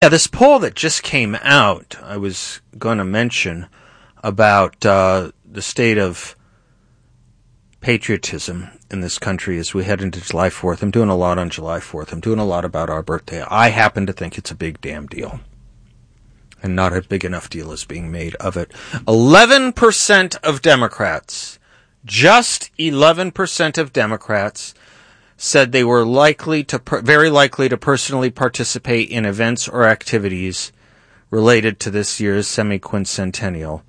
Yeah, this poll that just came out, I was going to mention about the state of patriotism in this country as we head into July 4th. I'm doing a lot on July 4th. I'm doing a lot about our birthday. I happen to think it's a big damn deal. And not a big enough deal is being made of it. 11% of Democrats, just 11% of Democrats, said they were very likely to personally participate in events or activities related to this year's semi-quincentennial,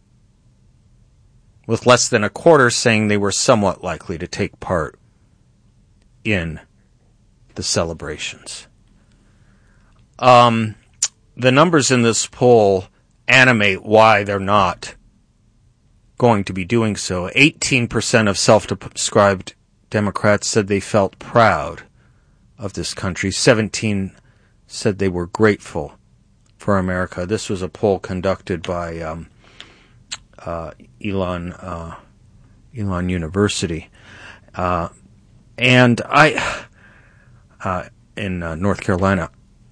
with less than a quarter saying they were somewhat likely to take part in the celebrations. The numbers in this poll animate why they're not going to be doing so. 18% of self-described Democrats said they felt proud of this country. 17 said they were grateful for America. This was a poll conducted by Elon University, and in North Carolina.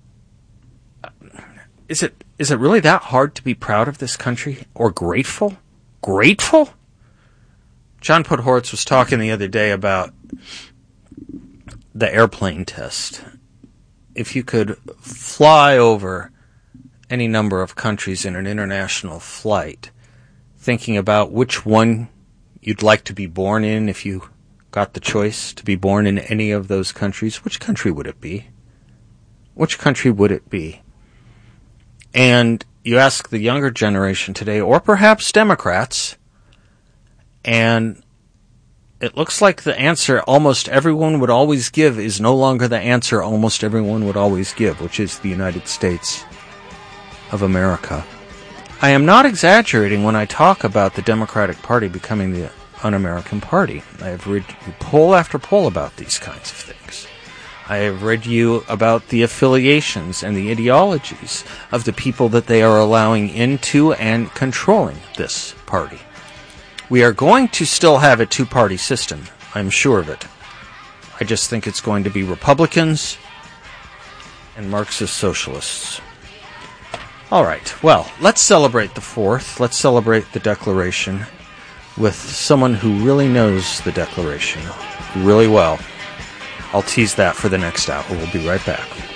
Is it really that hard to be proud of this country or grateful? Grateful? John Podhoretz was talking the other day about the airplane test. If you could fly over any number of countries in an international flight, thinking about which one you'd like to be born in if you got the choice to be born in any of those countries, which country would it be? Which country would it be? And you ask the younger generation today, or perhaps Democrats, and it looks like the answer almost everyone would always give is no longer the answer almost everyone would always give, which is the United States of America. I am not exaggerating when I talk about the Democratic Party becoming the un-American party. I have read poll after poll about these kinds of things. I have read you about the affiliations and the ideologies of the people that they are allowing into and controlling this party. We are going to still have a two-party system. I'm sure of it. I just think it's going to be Republicans and Marxist socialists. All right, well, let's celebrate the 4th. Let's celebrate the Declaration with someone who really knows the Declaration really well. I'll tease that for the next hour. We'll be right back.